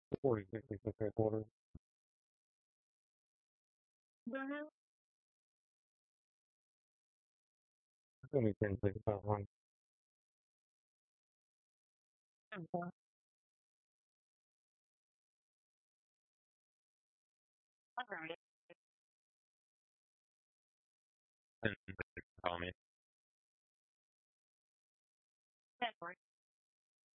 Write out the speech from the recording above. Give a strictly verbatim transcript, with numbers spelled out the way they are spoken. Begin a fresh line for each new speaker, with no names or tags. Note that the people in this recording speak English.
forty, fifty, fifty quarters.
Mm-hmm.
It's only ten, sixty-five hundred.
Okay. All right.
And call me.
That's right.